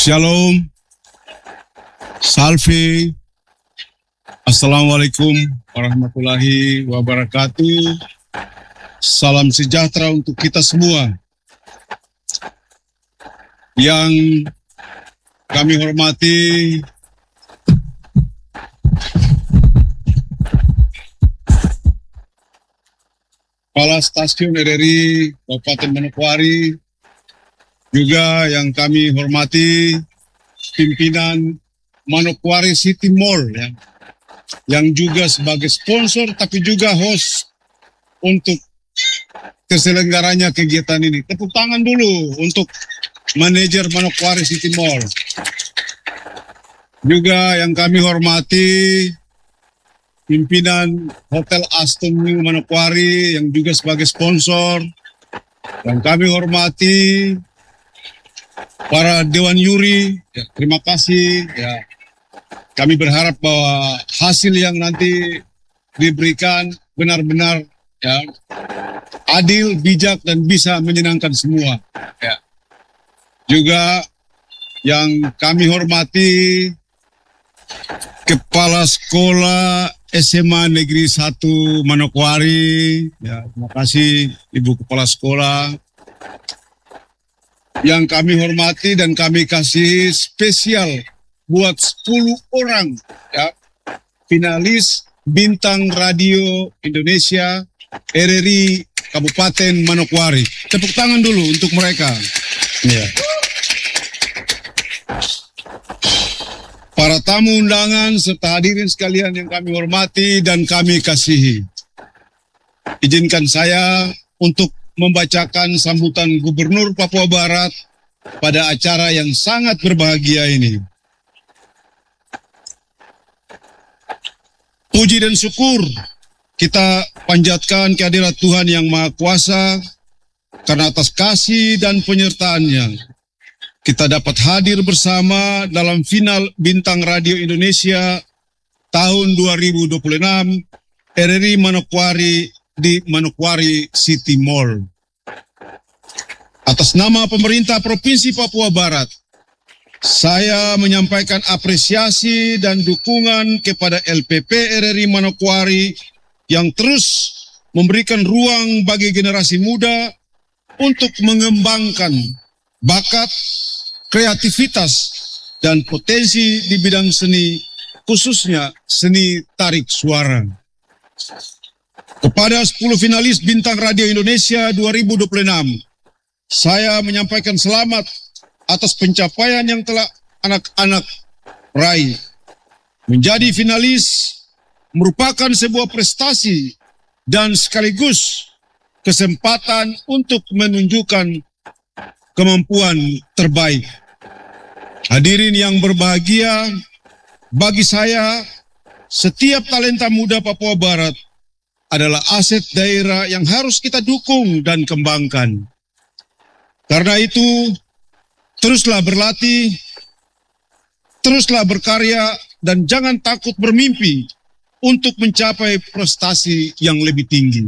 Shalom, Salve, Assalamualaikum warahmatullahi wabarakatuh. Salam sejahtera untuk kita semua. Yang kami hormati Kepala Stasiun RRI Kabupaten Manokwari, juga yang kami hormati pimpinan Manokwari City Mall yang juga sebagai sponsor tapi juga host untuk terselenggaranya kegiatan ini. Tepuk tangan dulu untuk manajer Manokwari City Mall. Juga yang kami hormati pimpinan Hotel Aston New Manokwari yang juga sebagai sponsor. Yang kami hormati para Dewan Juri, terima kasih. Kami berharap bahwa hasil yang nanti diberikan benar-benar adil, bijak, dan bisa menyenangkan semua. Juga yang kami hormati Kepala Sekolah SMA Negeri 1 Manokwari, terima kasih Ibu Kepala Sekolah. Yang kami hormati dan kami kasih spesial buat 10 orang finalis Bintang Radio Indonesia RRI Kabupaten Manokwari. Tepuk tangan dulu untuk mereka. Para tamu undangan serta hadirin sekalian yang kami hormati dan kami kasihi. Izinkan saya untuk membacakan sambutan Gubernur Papua Barat pada acara yang sangat berbahagia ini. Puji dan syukur kita panjatkan kehadirat Tuhan Yang Maha Kuasa karena atas kasih dan penyertaannya kita dapat hadir bersama dalam final Bintang Radio Indonesia tahun 2026 RRI Manokwari di Manokwari City Mall. Atas nama pemerintah Provinsi Papua Barat, saya menyampaikan apresiasi dan dukungan kepada LPP RRI Manokwari yang terus memberikan ruang bagi generasi muda untuk mengembangkan bakat, kreativitas, dan potensi di bidang seni, khususnya seni tarik suara. Kepada 10 finalis Bintang Radio Indonesia 2026, saya menyampaikan selamat atas pencapaian yang telah anak-anak raih. Menjadi finalis merupakan sebuah prestasi dan sekaligus kesempatan untuk menunjukkan kemampuan terbaik. Hadirin yang berbahagia, bagi saya, setiap talenta muda Papua Barat adalah aset daerah yang harus kita dukung dan kembangkan. Karena itu, teruslah berlatih, teruslah berkarya, dan jangan takut bermimpi untuk mencapai prestasi yang lebih tinggi.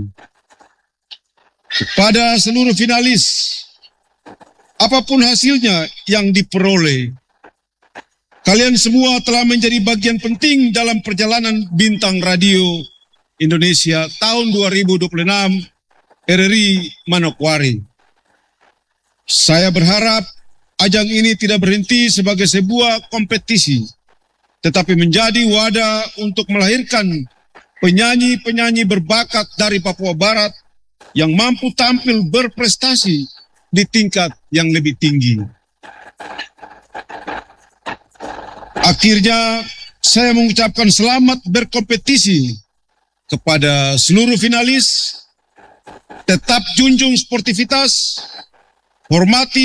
Kepada seluruh finalis, apapun hasilnya yang diperoleh, kalian semua telah menjadi bagian penting dalam perjalanan Bintang Radio Indonesia tahun 2026 RRI Manokwari. Saya berharap ajang ini tidak berhenti sebagai sebuah kompetisi, tetapi menjadi wadah untuk melahirkan penyanyi-penyanyi berbakat dari Papua Barat yang mampu tampil berprestasi di tingkat yang lebih tinggi. Akhirnya, saya mengucapkan selamat berkompetisi kepada seluruh finalis. Tetap junjung sportivitas, hormati